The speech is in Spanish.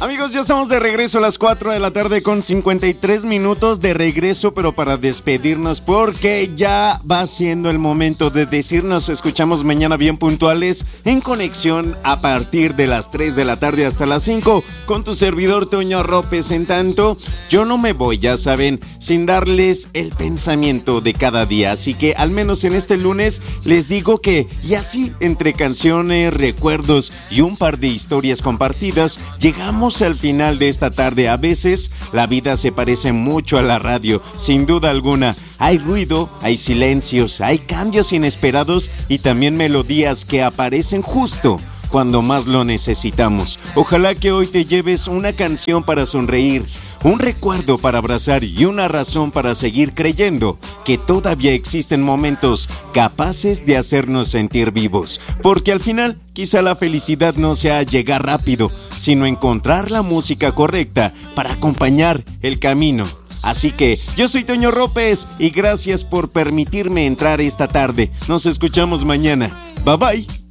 Amigos, ya estamos de regreso a las 4 de la tarde con 53 minutos de regreso, pero para despedirnos porque ya va siendo el momento de decirnos escuchamos mañana bien puntuales en conexión a partir de las 3 de la tarde hasta las 5 con tu servidor Toño Ropes. En tanto, yo no me voy, ya saben, sin darles el pensamiento de cada día, así que al menos en este lunes les digo que, y así entre canciones, recuerdos y un par de historias compartidas, llegamos al final de esta tarde. A veces la vida se parece mucho a la radio, sin duda alguna. Hay ruido, hay silencios, hay cambios inesperados y también melodías que aparecen justo cuando más lo necesitamos. Ojalá que hoy te lleves una canción para sonreír, un recuerdo para abrazar y una razón para seguir creyendo que todavía existen momentos capaces de hacernos sentir vivos. Porque al final, quizá la felicidad no sea llegar rápido, sino encontrar la música correcta para acompañar el camino. Así que yo soy Toño Ropes y gracias por permitirme entrar esta tarde. Nos escuchamos mañana. Bye bye.